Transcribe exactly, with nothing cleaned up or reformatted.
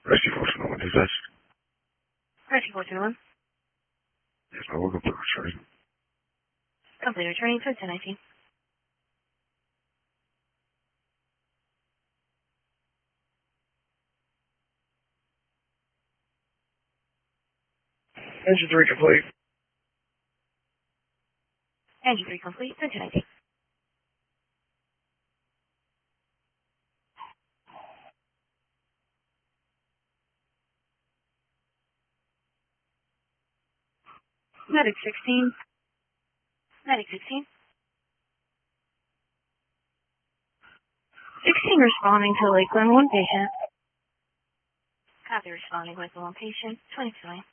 Rescue Force one oh one, who's this? Rescue Force one oh one. Yes, ma'am, we're complete returning. Complete returning to ten nineteen. Engine three complete. Engine three complete to ten nineteen. Medic sixteen. Medic sixteen. sixteen responding to Lakeland, one patient. Copy responding with one patient, twenty-two.